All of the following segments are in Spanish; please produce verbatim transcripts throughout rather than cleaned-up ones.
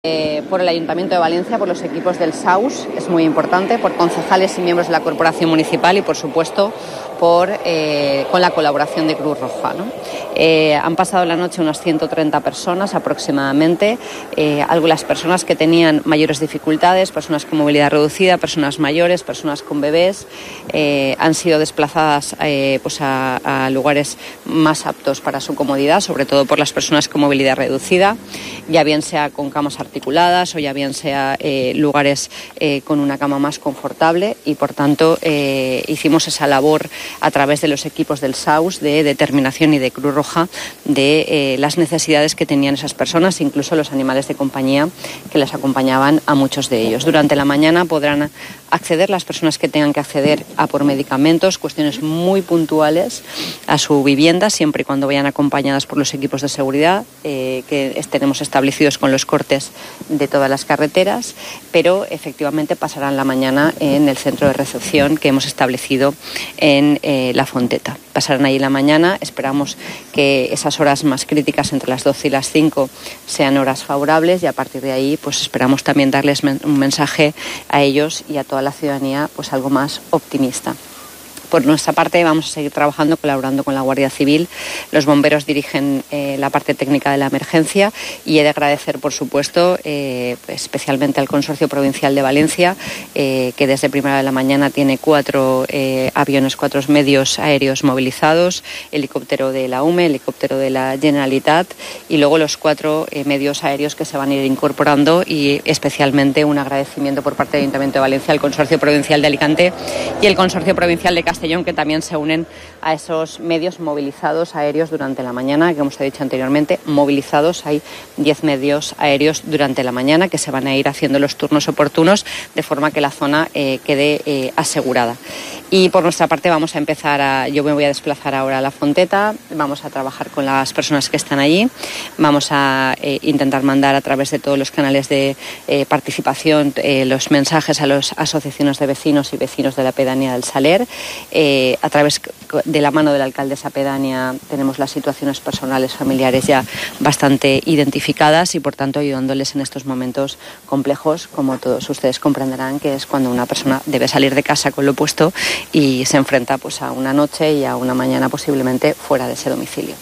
Eh, por el Ayuntamiento de Valencia, por los equipos del S A U S, es muy importante, por concejales y miembros de la Corporación Municipal y, por supuesto, por, eh, con la colaboración de Cruz Roja, ¿no? Eh, han pasado la noche unas ciento treinta personas aproximadamente, eh, algunas personas que tenían mayores dificultades, personas con movilidad reducida, personas mayores, personas con bebés, eh, han sido desplazadas eh, pues a, a lugares más aptos para su comodidad, sobre todo por las personas con movilidad reducida, ya bien sea con camas articuladas o ya bien sea eh, lugares eh, con una cama más confortable, y por tanto eh, hicimos esa labor a través de los equipos del S A U S de determinación y de Cruz Roja de eh, las necesidades que tenían esas personas, incluso los animales de compañía que les acompañaban a muchos de ellos. Durante la mañana podrán acceder las personas que tengan que acceder a por medicamentos, cuestiones muy puntuales a su vivienda, siempre y cuando vayan acompañadas por los equipos de seguridad eh, que tenemos establecidos con los cortes de todas las carreteras, pero efectivamente pasarán la mañana en el centro de recepción que hemos establecido en eh, La Fonteta. Pasarán ahí la mañana, esperamos que esas horas más críticas entre las doce y las cinco sean horas favorables, y a partir de ahí pues esperamos también darles un mensaje a ellos y a toda la ciudadanía pues algo más optimista. Por nuestra parte vamos a seguir trabajando, colaborando con la Guardia Civil. Los bomberos dirigen eh, la parte técnica de la emergencia, y he de agradecer, por supuesto, eh, especialmente al Consorcio Provincial de Valencia, eh, que desde primera de la mañana tiene cuatro eh, aviones, cuatro medios aéreos movilizados, helicóptero de la U M E, helicóptero de la Generalitat, y luego los cuatro eh, medios aéreos que se van a ir incorporando, y especialmente un agradecimiento por parte del Ayuntamiento de Valencia al Consorcio Provincial de Alicante y el Consorcio Provincial de Castellón, que también se unen a esos medios movilizados aéreos durante la mañana, que como os he dicho anteriormente, movilizados. Hay diez medios aéreos durante la mañana que se van a ir haciendo los turnos oportunos, de forma que la zona eh, quede eh, asegurada. Y por nuestra parte vamos a empezar a, yo me voy a desplazar ahora a La Fonteta, vamos a trabajar con las personas que están allí, vamos a eh, intentar mandar a través de todos los canales de eh, participación eh, los mensajes a las asociaciones de vecinos y vecinos de la pedanía del Saler. Eh, a través de la mano de la alcaldesa pedánea tenemos las situaciones personales, familiares ya bastante identificadas, y por tanto ayudándoles en estos momentos complejos, como todos ustedes comprenderán, que es cuando una persona debe salir de casa con lo puesto y se enfrenta pues a una noche y a una mañana posiblemente fuera de ese domicilio.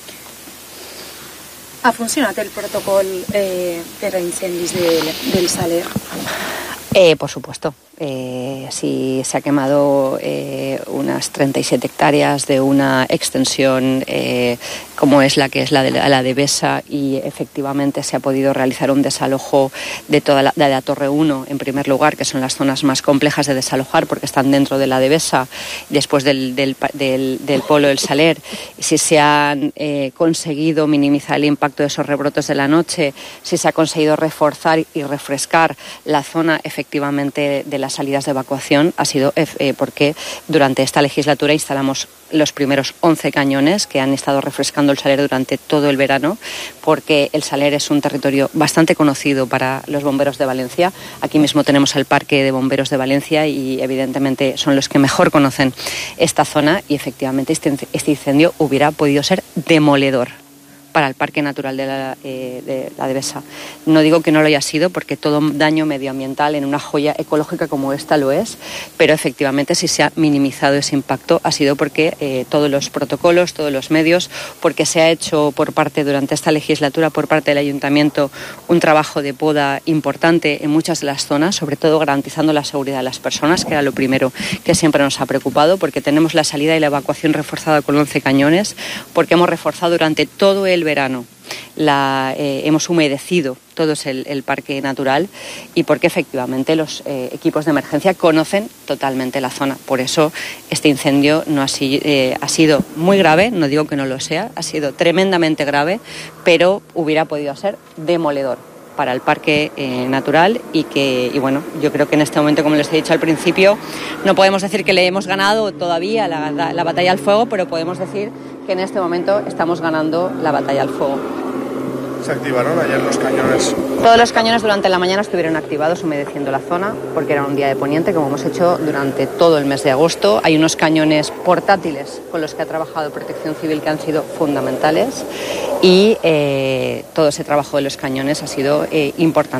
Ha funcionat el protocol eh, per a incendis de, del Saler? Eh, por supuesto. Eh, si se ha quemado eh, unas treinta y siete hectáreas de una extensión eh, como es la que es la de la, la de Besa, y efectivamente se ha podido realizar un desalojo de toda la, de la Torre uno, en primer lugar, que son las zonas más complejas de desalojar porque están dentro de la de Besa, después del, del, del, del polo del Saler. Si se han eh, conseguido minimizar el impacto de esos rebrotes de la noche, si se ha conseguido reforzar y refrescar la zona efectivamente de las salidas de evacuación, ha sido eh, porque durante esta legislatura instalamos los primeros once cañones que han estado refrescando el Saler durante todo el verano, porque el Saler es un territorio bastante conocido para los bomberos de Valencia. Aquí mismo tenemos el Parque de Bomberos de Valencia y evidentemente son los que mejor conocen esta zona, y efectivamente este, este incendio hubiera podido ser demoledor para el Parque Natural de la, eh, de la de Besa. No digo que no lo haya sido, porque todo daño medioambiental en una joya ecológica como esta lo es, pero efectivamente si se ha minimizado ese impacto ha sido porque eh, todos los protocolos, todos los medios, porque se ha hecho por parte durante esta legislatura, por parte del Ayuntamiento, un trabajo de poda importante en muchas de las zonas, sobre todo garantizando la seguridad de las personas, que era lo primero que siempre nos ha preocupado, porque tenemos la salida y la evacuación reforzada con once cañones, porque hemos reforzado durante todo el verano, la, eh, hemos humedecido todo el, el parque natural, y porque efectivamente los eh, equipos de emergencia conocen totalmente la zona. Por eso este incendio no ha, eh, ha sido muy grave, no digo que no lo sea, ha sido tremendamente grave, pero hubiera podido ser demoledor para el parque eh, natural, y que y bueno, yo creo que en este momento, como les he dicho al principio, no podemos decir que le hemos ganado todavía la, la, la batalla al fuego, pero podemos decir que en este momento estamos ganando la batalla al fuego. se activaron ayer los cañones. Todos los cañones durante la mañana estuvieron activados humedeciendo la zona porque era un día de poniente, como hemos hecho durante todo el mes de agosto. Hay unos cañones portátiles con los que ha trabajado Protección Civil que han sido fundamentales y eh, todo ese trabajo de los cañones ha sido eh, importante.